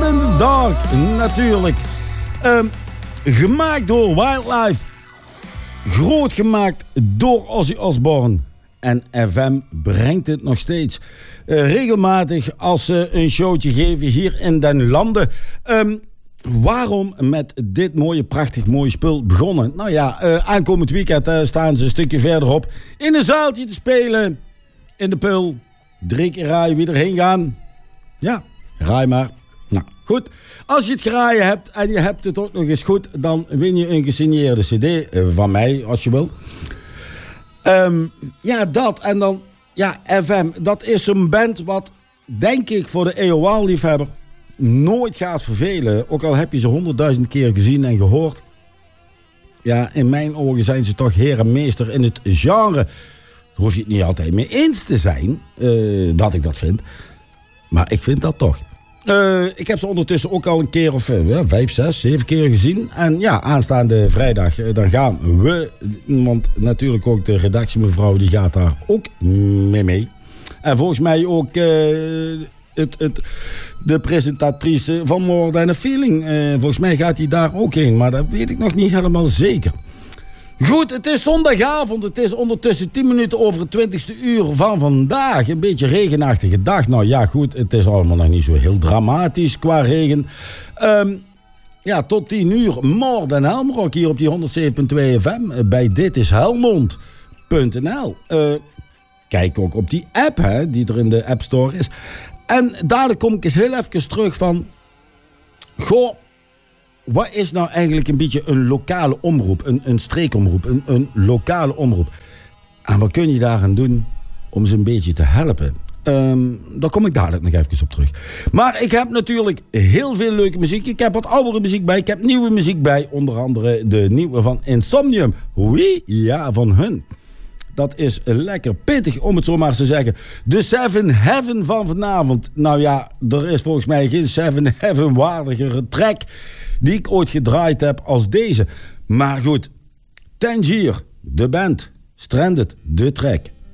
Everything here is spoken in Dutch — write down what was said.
in the Dark, natuurlijk. Gemaakt door Wildlife. Groot gemaakt door Ozzy Osbourne. En FM brengt het nog steeds. Regelmatig als ze een showtje geven hier in den landen. Waarom met dit mooie, prachtig mooie spul begonnen? Nou ja, aankomend weekend staan ze een stukje verderop in een zaaltje te spelen. In de Pul. 3 keer raaien wie erheen gaan. Ja, raai maar. Nou, goed. Als je het geraaien hebt en je hebt het ook nog eens goed, dan win je een gesigneerde cd van mij, als je wil. Ja, dat. En dan, ja, FM. Dat is zo'n band wat, denk ik, voor de EOL-liefhebber nooit gaat vervelen. Ook al heb je ze 100.000 keer gezien en gehoord. Ja, in mijn ogen zijn ze toch heer en meester in het genre. Daar hoef je het niet altijd mee eens te zijn, dat ik dat vind. Maar ik vind dat toch. Ik heb ze ondertussen ook al een keer of 5, 6, 7 keer gezien. En ja, aanstaande vrijdag, dan gaan we. Want natuurlijk ook de redactiemevrouw, die gaat daar ook mee. En volgens mij ook de presentatrice van More Than a Feeling. Volgens mij gaat hij daar ook heen, maar dat weet ik nog niet helemaal zeker. Goed, het is zondagavond. Het is ondertussen 10 minuten over het 20ste uur van vandaag. Een beetje regenachtige dag. Nou ja, goed, het is allemaal nog niet zo heel dramatisch qua regen. Ja, tot 10 uur. More Than Helmrock hier op die 107.2 FM. Bij Dit is Helmond.nl. Kijk ook op die app, hè, die er in de App Store is. En dadelijk kom ik eens heel even terug van... Goh, wat is nou eigenlijk een beetje een lokale omroep? Een streekomroep, een lokale omroep. En wat kun je daaraan doen om ze een beetje te helpen? Daar kom ik dadelijk nog even op terug. Maar ik heb natuurlijk heel veel leuke muziek. Ik heb wat oudere muziek bij. Ik heb nieuwe muziek bij. Onder andere de nieuwe van Insomnium. Oui, ja, van hun. Dat is lekker pittig, om het zo maar te zeggen. De Seven Heaven van vanavond. Nou ja, er is volgens mij geen Seven Heaven waardigere track die ik ooit gedraaid heb als deze. Maar goed, Tangier, de band, Stranded, de track.